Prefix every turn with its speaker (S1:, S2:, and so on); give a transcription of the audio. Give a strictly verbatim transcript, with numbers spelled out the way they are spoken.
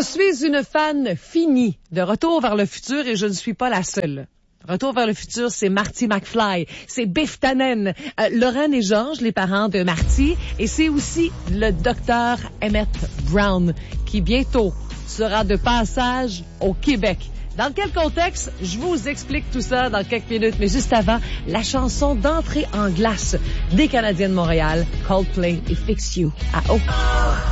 S1: suis une fan finie de Retour vers le futur et je ne suis pas la seule. Retour vers le futur, c'est Marty McFly, c'est Biff Tannen, euh, Lorraine et Georges, les parents de Marty, et c'est aussi le docteur Emmett Brown, qui bientôt sera de passage au Québec. Dans quel contexte? Je vous explique tout ça dans quelques minutes, mais juste avant, la chanson d'entrée en glace des Canadiens de Montréal, Coldplay et Fix You à O.